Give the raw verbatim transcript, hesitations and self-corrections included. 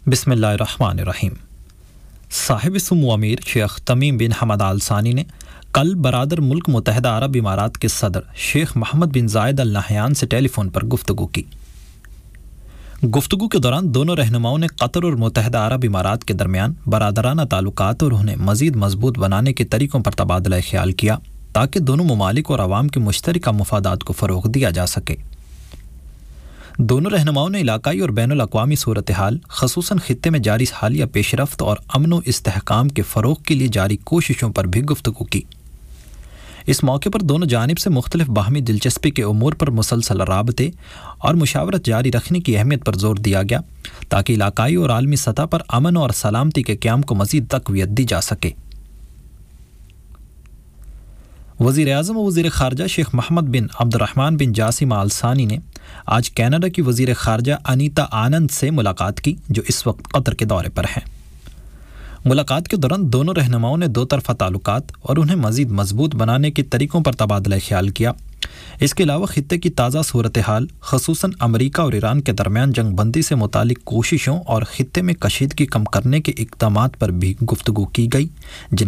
بسم اللہ الرحمن الرحیم۔ صاحب سمو امیر شیخ تمیم بن حمد آل ثانی نے کل برادر ملک متحدہ عرب امارات کے صدر شیخ محمد بن زائد ال نہیان سے ٹیلی فون پر گفتگو کی۔ گفتگو کے دوران دونوں رہنماؤں نے قطر اور متحدہ عرب امارات کے درمیان برادرانہ تعلقات اور انہیں مزید مضبوط بنانے کے طریقوں پر تبادلہ خیال کیا تاکہ دونوں ممالک اور عوام کے مشترکہ مفادات کو فروغ دیا جا سکے۔ دونوں رہنماؤں نے علاقائی اور بین الاقوامی صورتحال خصوصاً خطے میں جاری حالیہ پیش رفت اور امن و استحکام کے فروغ کے لیے جاری کوششوں پر بھی گفتگو کی۔ اس موقع پر دونوں جانب سے مختلف باہمی دلچسپی کے امور پر مسلسل رابطے اور مشاورت جاری رکھنے کی اہمیت پر زور دیا گیا تاکہ علاقائی اور عالمی سطح پر امن اور سلامتی کے قیام کو مزید تقویت دی جا سکے۔ وزیر اعظم و وزیر خارجہ شیخ محمد بن عبد الرحمن بن جاسم آل ثانی نے آج کینیڈا کی وزیر خارجہ انیتا آنند سے ملاقات کی جو اس وقت قطر کے دورے پر ہیں۔ ملاقات کے دوران دونوں رہنماؤں نے دو طرفہ تعلقات اور انہیں مزید مضبوط بنانے کے طریقوں پر تبادلہ خیال کیا۔ اس کے علاوہ خطے کی تازہ صورتحال خصوصاً امریکہ اور ایران کے درمیان جنگ بندی سے متعلق کوششوں اور خطے میں کشیدگی کم کرنے کے اقدامات پر بھی گفتگو کی گئی جن